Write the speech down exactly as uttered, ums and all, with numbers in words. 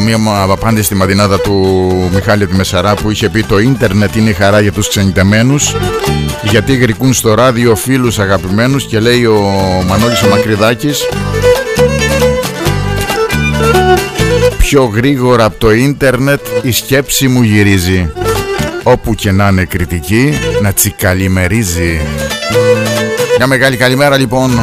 μια απάντηση στη μαδινάδα του Μιχάλη τη Μεσαρά, που είχε πει το ίντερνετ είναι η χαρά για τους ξενιτεμένους, γιατί γρικούν στο ράδιο φίλους αγαπημένους. Και λέει ο Μανώλης ο Μακρυδάκης, πιο γρήγορα από το ίντερνετ η σκέψη μου γυρίζει, όπου και να είναι κριτική να τσικαλημερίζει. Μια μεγάλη καλημέρα λοιπόν